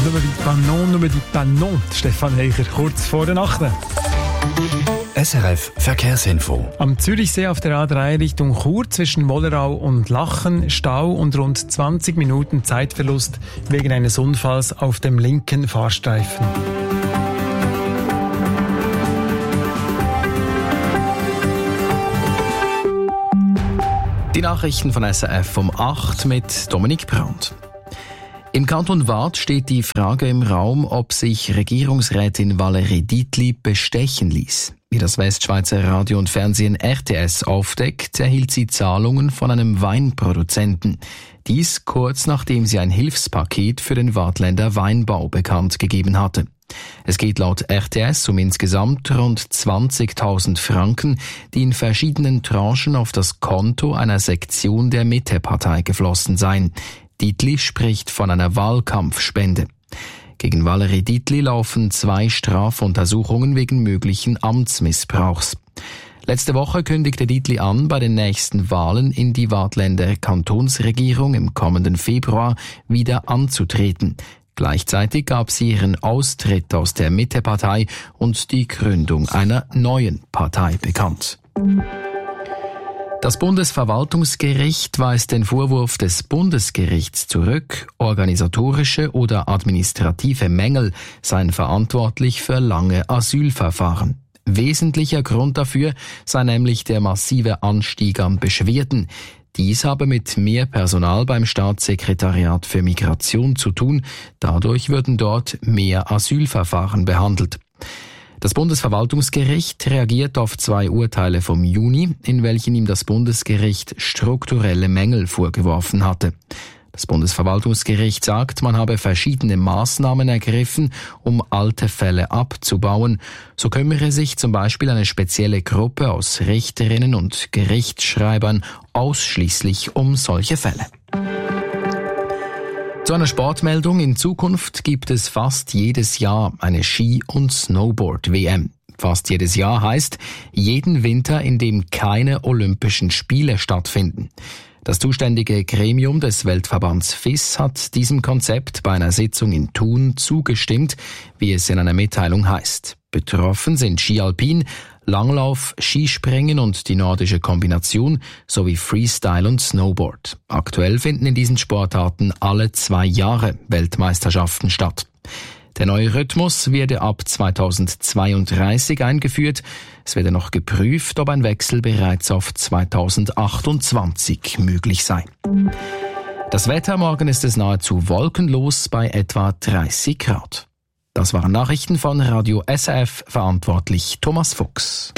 Nur die Panon. Stefan Heicher, kurz vor der Nacht. SRF Verkehrsinfo. Am Zürichsee auf der A3 Richtung Chur zwischen Wollerau und Lachen Stau und rund 20 Minuten Zeitverlust wegen eines Unfalls auf dem linken Fahrstreifen. Die Nachrichten von SRF um 8 mit Dominik Brandt. Im Kanton Waadt steht die Frage im Raum, ob sich Regierungsrätin Valérie Dietli bestechen ließ. Wie das Westschweizer Radio und Fernsehen RTS aufdeckt, erhielt sie Zahlungen von einem Weinproduzenten. Dies kurz nachdem sie ein Hilfspaket für den Waadtländer Weinbau bekannt gegeben hatte. Es geht laut RTS um insgesamt rund 20.000 Franken, die in verschiedenen Tranchen auf das Konto einer Sektion der Mitte-Partei geflossen seien. Dietli spricht von einer Wahlkampfspende. Gegen Valérie Dietli laufen 2 Strafuntersuchungen wegen möglichen Amtsmissbrauchs. Letzte Woche kündigte Dietli an, bei den nächsten Wahlen in die Waadtländer Kantonsregierung im kommenden Februar wieder anzutreten. Gleichzeitig gab sie ihren Austritt aus der Mitte-Partei und die Gründung einer neuen Partei bekannt. Das Bundesverwaltungsgericht weist den Vorwurf des Bundesgerichts zurück, organisatorische oder administrative Mängel seien verantwortlich für lange Asylverfahren. Wesentlicher Grund dafür sei nämlich der massive Anstieg an Beschwerden. Dies habe mit mehr Personal beim Staatssekretariat für Migration zu tun. Dadurch würden dort mehr Asylverfahren behandelt. Das Bundesverwaltungsgericht reagiert auf 2 Urteile vom Juni, in welchen ihm das Bundesgericht strukturelle Mängel vorgeworfen hatte. Das Bundesverwaltungsgericht sagt, man habe verschiedene Maßnahmen ergriffen, um alte Fälle abzubauen. So kümmere sich zum Beispiel eine spezielle Gruppe aus Richterinnen und Gerichtsschreibern ausschließlich um solche Fälle. Zu einer Sportmeldung: In Zukunft gibt es fast jedes Jahr eine Ski- und Snowboard-WM. Fast jedes Jahr heißt jeden Winter, in dem keine Olympischen Spiele stattfinden. Das zuständige Gremium des Weltverbands FIS hat diesem Konzept bei einer Sitzung in Thun zugestimmt, wie es in einer Mitteilung heißt. Betroffen sind Ski Alpin, Langlauf, Skispringen und die nordische Kombination sowie Freestyle und Snowboard. Aktuell finden in diesen Sportarten alle 2 Jahre Weltmeisterschaften statt. Der neue Rhythmus werde ab 2032 eingeführt. Es werde noch geprüft, ob ein Wechsel bereits auf 2028 möglich sei. Das Wetter: Morgen ist es nahezu wolkenlos bei etwa 30 Grad. Das waren Nachrichten von Radio SRF, verantwortlich Thomas Fuchs.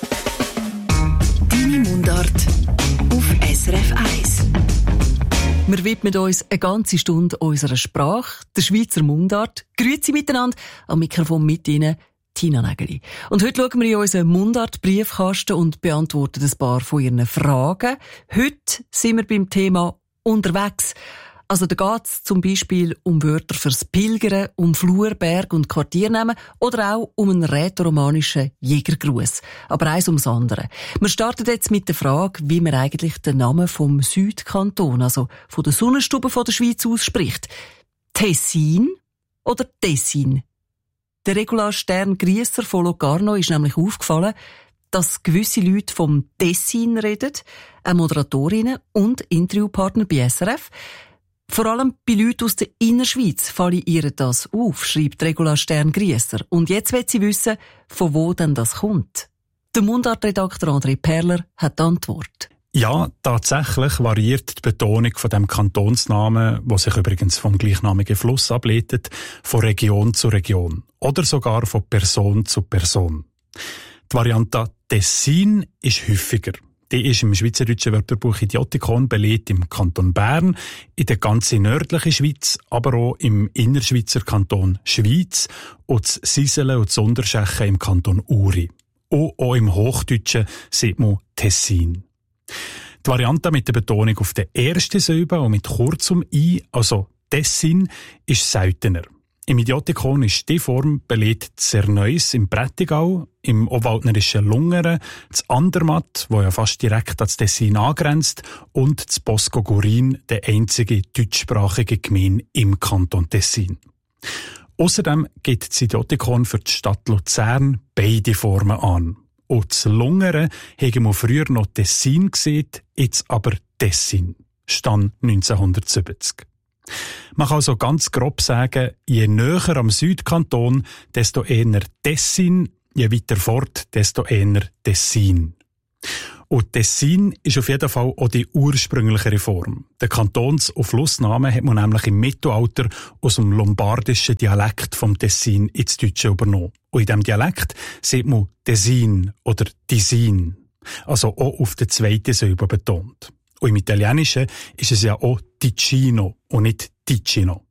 Deine Mundart auf SRF 1. Wir widmen uns eine ganze Stunde unserer Sprache, der Schweizer Mundart. Grüezi miteinander, am Mikrofon mit Ihnen Tina Nägeli. Und heute schauen wir in unseren Mundart-Briefkasten und beantworten ein paar von Ihren Fragen. Heute sind wir beim Thema unterwegs. Also da geht es zum Beispiel um Wörter fürs Pilgern, um Flur, Berg und Quartiernamen oder auch um einen rätoromanischen Jägergruß. Aber eins ums andere. Wir starten jetzt mit der Frage, wie man eigentlich den Namen vom Südkanton, also von der Sonnenstube von der Schweiz ausspricht. Tessin oder Tessin? Der Regula Stern-Griesser von Locarno ist nämlich aufgefallen, dass gewisse Leute vom Tessin reden, auch Moderatorinnen und Interviewpartner bei SRF. Vor allem bei Leuten aus der Innerschweiz falle ihr das auf, schreibt Regula Stern-Griesser. Und jetzt will sie wissen, von wo denn das kommt. Der Mundartredakteur André Perler hat die Antwort. Ja, tatsächlich variiert die Betonung von dem Kantonsnamen, wo sich übrigens vom gleichnamigen Fluss ableitet, von Region zu Region oder sogar von Person zu Person. Die Variante Tessin ist häufiger. Die ist im schweizerdeutschen Wörterbuch Idiotikon belegt im Kanton Bern, in der ganzen nördlichen Schweiz, aber auch im Innerschweizer Kanton Schwyz und das Siselen und das Unterschechen im Kanton Uri. Auch im Hochdeutschen sieht man Tessin. Die Variante mit der Betonung auf der ersten Silbe und mit kurzem I, also Tessin, ist seltener. Im Idiotikon ist die Form belegt Zerneus im Prättigau, im obwaldnerischen Lungern, das Andermatt, wo ja fast direkt an das Tessin angrenzt, und das Bosco Gurin, der einzige deutschsprachige Gemeinde im Kanton Tessin. Außerdem gibt das Idiotikon für die Stadt Luzern beide Formen an. Und das Lungere haben wir früher noch Tessin gesehen, jetzt aber Tessin. Stand 1970. Man kann also ganz grob sagen, je näher am Südkanton, desto eher Tessin, je weiter fort, desto eher Tessin. Und Tessin ist auf jeden Fall auch die ursprünglichere Form. Den Kantons- und Flussnamen hat man nämlich im Mittelalter aus dem lombardischen Dialekt vom Tessin ins Deutsche übernommen. Und in diesem Dialekt sieht man Tessin oder Tisin, also auch auf der zweiten Silbe betont. Und im Italienischen ist es ja auch Ticino und nicht Ticino.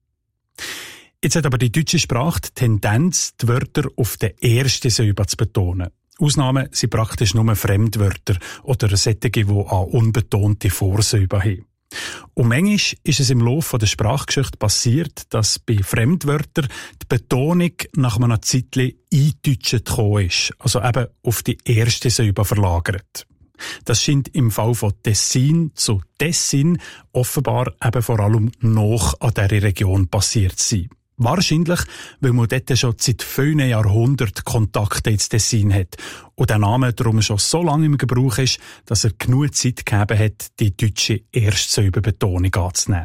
Jetzt hat aber die deutsche Sprache die Tendenz, die Wörter auf der ersten Silbe zu betonen. Ausnahmen sind praktisch nur Fremdwörter oder solche, die an unbetonte Vorsilben haben. Und manchmal ist es im Laufe der Sprachgeschichte passiert, dass bei Fremdwörtern die Betonung nach einer Zeitchen eindeutscht gekommen ist, also eben auf die erste Silbe verlagert. Das scheint im Fall von Tessin zu Tessin offenbar eben vor allem noch an dieser Region passiert zu sein. Wahrscheinlich, weil man dort schon seit vielen Jahrhunderten Kontakte ins Tessin hat und der Name darum schon so lange im Gebrauch ist, dass er genug Zeit gegeben hat, die deutsche Erstsilbenbetonung anzunehmen.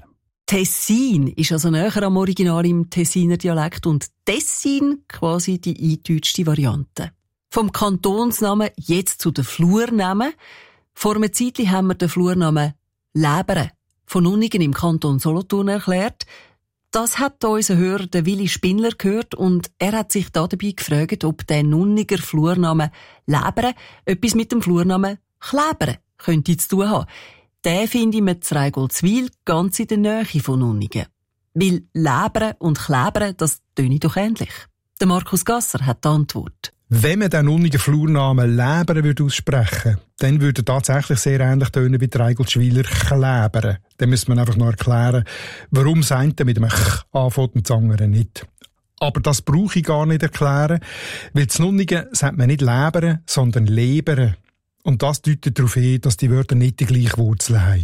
Tessin ist also näher am Original im Tessiner Dialekt und Tessin quasi die eindeutschte Variante. Vom Kantonsnamen jetzt zu den Flurnamen. Vor einer Zeit haben wir den Flurnamen Läbere von Nunningen im Kanton Solothurn erklärt. Das hat unser Hörer, der Willi Spindler, gehört und er hat sich dabei gefragt, ob der Nunninger Flurname Läbere etwas mit dem Flurnamen Klebere könnte zu tun haben. Den finde ich mit Reigoldswil ganz in der Nähe von Nunningen. Weil Läbere und Klebere, das töne doch ähnlich. Der Markus Gasser hat die Antwort. Wenn man den Nunninger Flurnamen Läbere aussprechen würde, dann würde er tatsächlich sehr ähnlich tönen wie die Reigoldswiler Klebere. Dann müsste man einfach noch erklären, warum das eine mit einem Ch anfängt und das andere nicht. Aber das brauche ich gar nicht erklären, weil zu Nunningen sagt man nicht Läbere, sondern Lebere. Und das deutet darauf hin, dass die Wörter nicht die gleiche Wurzel haben.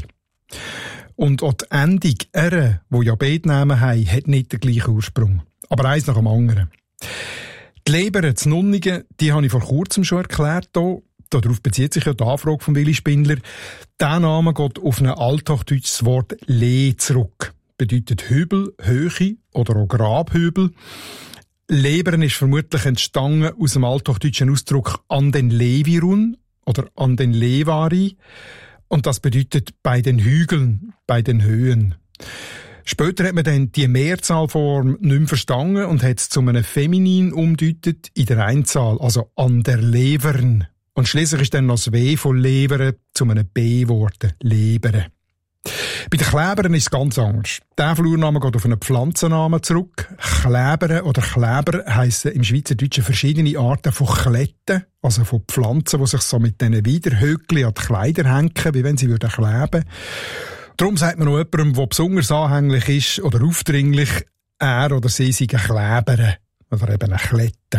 Und auch die Endung «ere», die ja beide Namen haben, hat nicht den gleichen Ursprung. Aber eins nach dem anderen. Die Lebere zu Nunningen, die habe ich vor kurzem schon erklärt. Darauf bezieht sich ja die Anfrage von Willi Spindler. Der Name geht auf ein althochdeutsches Wort «le» zurück. Bedeutet Hübel, Höhe oder auch Grabhübel. Leberen ist vermutlich entstanden aus dem althochdeutschen Ausdruck «an den Levirun» oder «an den Levari». Und das bedeutet «bei den Hügeln», «bei den Höhen». Später hat man dann die Mehrzahlform nicht mehr verstanden und hat es zu einem Feminin umdeutet in der Einzahl, also «an der Levern». Und schliesslich ist dann noch das W von Levere zu einem B geworden, Lebere. Bei den Klebern ist es ganz anders. Der Flurname geht auf einen Pflanzennamen zurück. Klebere oder Kleber heissen im Schweizerdeutschen verschiedene Arten von Kletten, also von Pflanzen, die sich so mit diesen Widerhöckchen an die Kleider hängen, wie wenn sie kleben würden. Darum sagt man noch jemandem, der besonders anhänglich ist oder aufdringlich, er oder sie sei ein Kleber oder eben eine Klette.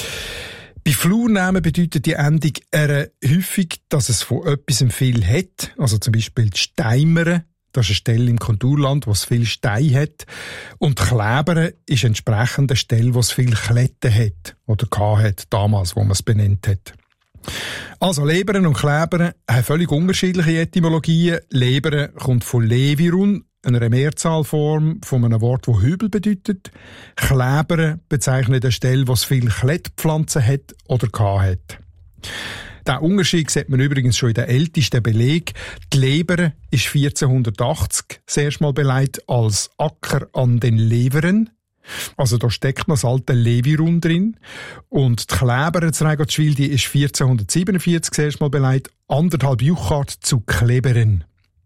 Bei Flurnamen bedeutet die Endung häufig, dass es von etwas viel hat, also zum Beispiel die Steimere, das ist eine Stelle im Konturland, wo es viel Stein hat, und Klebere ist entsprechend eine Stelle, wo es viel Kletten hat oder hat, damals, wo man es benannt hat. Also Leberen und Kleberen haben völlig unterschiedliche Etymologien. Leberen kommt von Levirun, einer Mehrzahlform von einem Wort, das Hübel bedeutet. Kleberen bezeichnet eine Stelle, wo es viele Klettpflanzen hat oder hat. Diesen Unterschied sieht man übrigens schon in den ältesten Belegen. Die Lebere ist 1480 das erste Mal beleidigt als Acker an den Leveren. Also da steckt noch das alte Levirun drin. Und die Klebere zu Reigoldswil, die ist 1447 das erste Mal beleidigt, 1,5 Juchart zu Kleberen.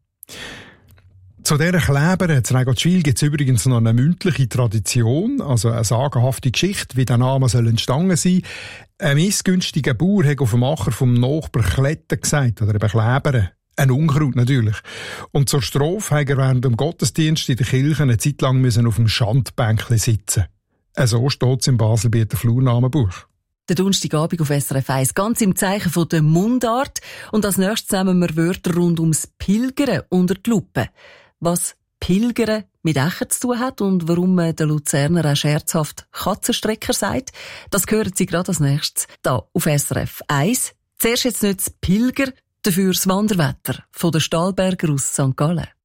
Zu dieser Klebere zu Reigoldswil gibt es übrigens noch eine mündliche Tradition, also eine sagenhafte Geschichte, wie der Name soll entstanden sein. Ein missgünstiger Bauer hat auf dem Acher vom Nachbar Kletten gesagt, oder eben Klebere. Ein Unkraut natürlich. Und zur Strafe hat er während dem Gottesdienst in der Kirche eine Zeit lang auf dem Schandbänkchen sitzen. So steht es im Baselbieter Flurnamenbuch. Der Donnerstagabend auf SRF 1, ganz im Zeichen von der Mundart. Und als nächstes nehmen wir Wörter rund ums Pilgern unter die Lupe. Was Pilgern mit Echen zu tun hat und warum man den Luzerner auch scherzhaft Katzenstrecker sagt. Das hören Sie gerade als nächstes hier auf SRF 1. Zuerst jetzt nicht das Pilger, dafür das Wanderwetter von den Stahlberger aus St. Gallen.